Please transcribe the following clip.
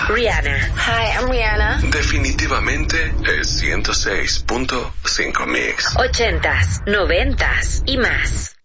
Rihanna. Hi, I'm Rihanna. Definitivamente es 106.5 Mix. 80s, 90s y más.